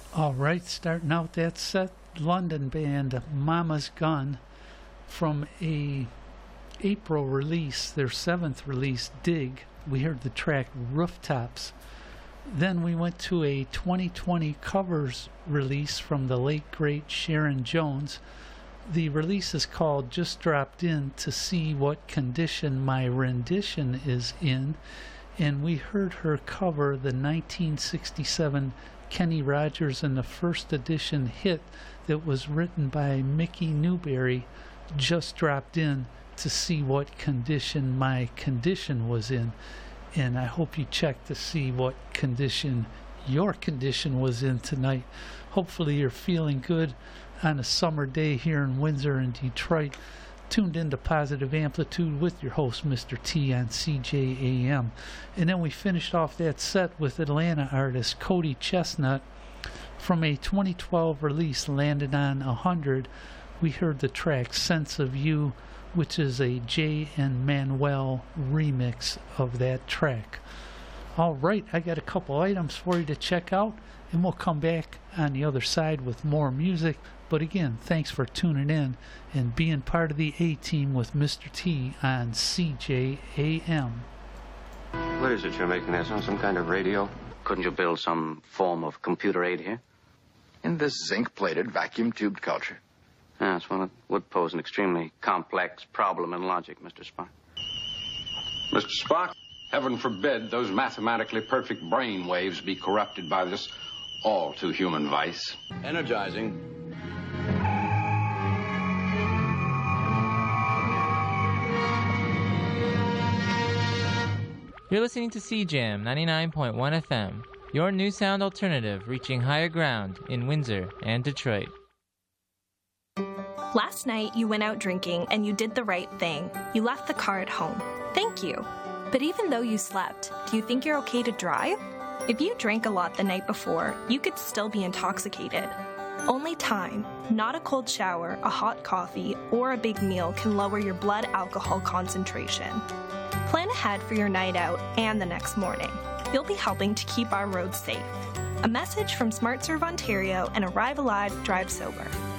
All right, starting out that set, London band Mama's Gun from a April release, their 7th release, Dig. We heard the track Rooftops. Then we went to a 2020 covers release from the late great Sharon Jones. The release is called Just Dropped In to See What Condition My Rendition Is In, and we heard her cover the 1967 Kenny Rogers and the First Edition hit that was written by Mickey Newberry, Just Dropped In to See What Condition My Condition Was In. And I hope you check to see what condition your condition was in tonight. Hopefully you're feeling good on a summer day here in Windsor and Detroit. Tuned into Positive Amplitude with your host, Mr. T, on CJAM. And then we finished off that set with Atlanta artist Cody Chestnut. From a 2012 release, Landed on 100, we heard the track Sense of You, which is a Jay and Manuel remix of that track. All right, I got a couple items for you to check out, and we'll come back on the other side with more music. But again, thanks for tuning in and being part of the A-Team with Mr. T on CJAM. What is it you're making there, son? Some kind of radio? Couldn't you build some form of computer aid here? In this zinc-plated, vacuum-tubed culture. Yes, well, it would pose an extremely complex problem in logic, Mr. Spock. Mr. Spock, heaven forbid those mathematically perfect brain waves be corrupted by this all-too-human vice. Energizing. You're listening to CJAM 99.1 FM, your new sound alternative reaching higher ground in Windsor and Detroit. Last night, you went out drinking and you did the right thing. You left the car at home. Thank you. But even though you slept, do you think you're okay to drive? If you drank a lot the night before, you could still be intoxicated. Only time, not a cold shower, a hot coffee, or a big meal can lower your blood alcohol concentration. Plan ahead for your night out and the next morning. You'll be helping to keep our roads safe. A message from SmartServe Ontario and Arrive Alive, Drive Sober.